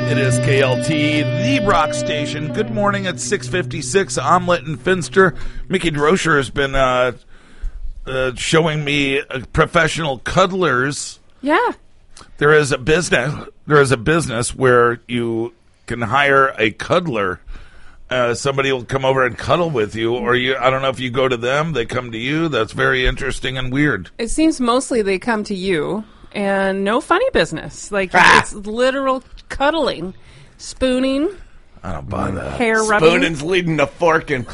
It is KLT, the rock station. Good morning at 6:56. Omelet and Finster. Mickey Droscher has been showing me professional cuddlers. Yeah. There is a business where you can hire a cuddler. Somebody will come over and cuddle with you, or I don't know if you go to them, they come to you. That's very interesting and weird. It seems mostly they come to you, and no funny business. Like, it's literal cuddling, spooning. I don't buy that. Hair rubbing. Spooning's leading to forking.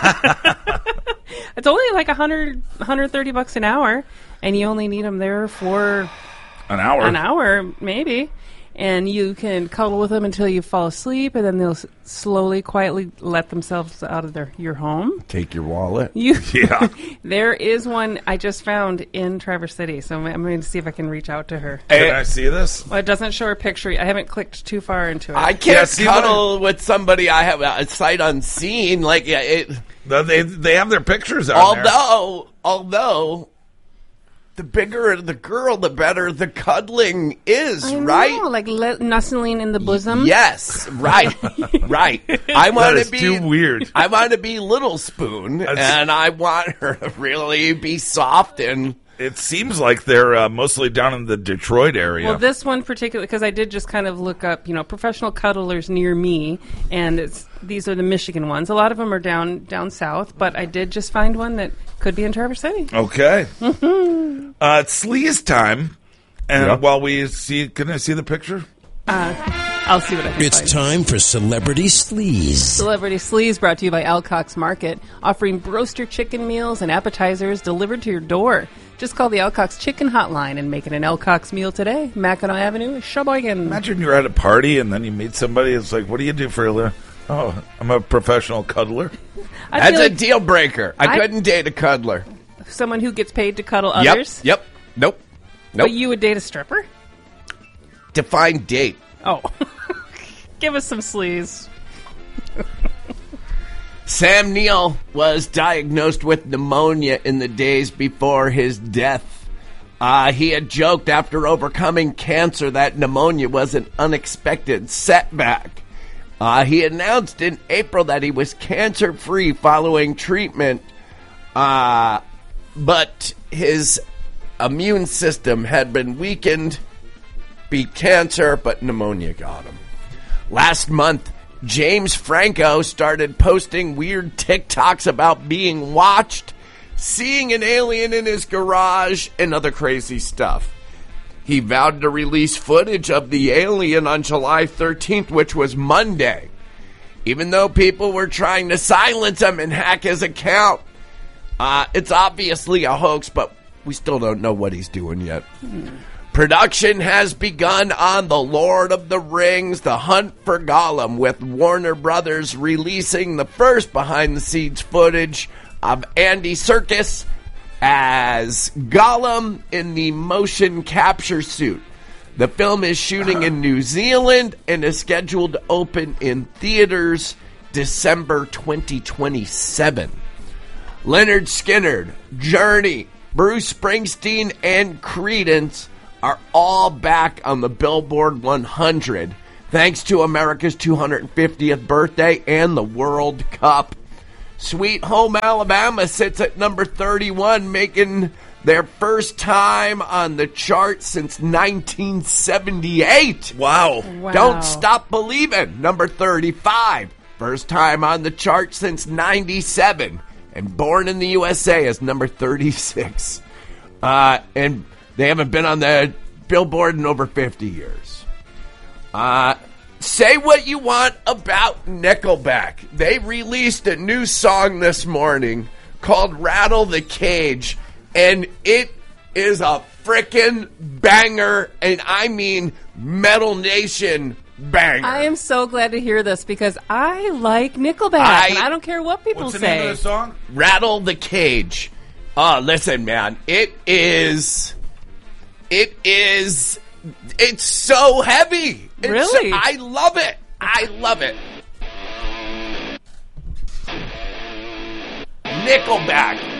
It's only like $130 an hour, and you only need them there for An hour. an hour, maybe. And you can cuddle with them until you fall asleep, and then they'll slowly, quietly let themselves out of your home. Take your wallet. Yeah. There is one I just found in Traverse City, so I'm going to see if I can reach out to her. Can I see this? Well, it doesn't show her picture. I haven't clicked too far into it. I can't cuddle with somebody I have a sight unseen. Like, they have their pictures on there. Although, the bigger the girl, the better the cuddling is, right? Like nuzzling in the bosom. Yes, right, right. I want That to is be too weird. I want to be Little Spoon, and I want her to really be soft and. It seems like they're mostly down in the Detroit area. Well, this one particular, because I did just kind of look up, professional cuddlers near me, and these are the Michigan ones. A lot of them are down south, but I did just find one that could be in Traverse City. Okay. It's Sleaze time, and while we see, can I see the picture? I'll see what I can find. It's time for Celebrity Sleaze. Celebrity Sleaze brought to you by Alcock's Market, offering broaster chicken meals and appetizers delivered to your door. Just call the Alcock's Chicken Hotline and make it an Alcock's meal today. Mackinac Avenue, Sheboygan. Imagine you're at a party and then you meet somebody. It's like, what do you do for a living? Oh, I'm a professional cuddler. That's a deal breaker. I couldn't date a cuddler. Someone who gets paid to cuddle others? Yep. Nope. But you would date a stripper? Define date. Oh. Give us some sleaze. Sam Neill was diagnosed with pneumonia in the days before his death. He had joked after overcoming cancer that pneumonia was an unexpected setback. He announced in April that he was cancer-free following treatment, but his immune system had been weakened, beat cancer, but pneumonia got him. Last month, James Franco started posting weird TikToks about being watched, seeing an alien in his garage, and other crazy stuff. He vowed to release footage of the alien on July 13th, which was Monday, even though people were trying to silence him and hack his account. It's obviously a hoax, but we still don't know what he's doing yet. Production has begun on The Lord of the Rings, The Hunt for Gollum, with Warner Brothers releasing the first behind-the-scenes footage of Andy Serkis as Gollum in the motion capture suit. The film is shooting in New Zealand and is scheduled to open in theaters December 2027. Lynyrd Skynyrd, Journey, Bruce Springsteen, and Creedence are all back on the Billboard 100 thanks to America's 250th birthday and the World Cup. Sweet Home Alabama sits at number 31, making their first time on the chart since 1978. Wow. Don't Stop Believin', number 35. First time on the chart since 97. And Born in the USA is number 36. And they haven't been on the Billboard in over 50 years. Say what you want about Nickelback. They released a new song this morning called Rattle the Cage, and it is a frickin' banger, and I mean Metal Nation banger. I am so glad to hear this because I like Nickelback, and I don't care what people What's the say. name of the song? Rattle the Cage. Listen, man, it's so heavy. Really? I love it. I love it. Nickelback.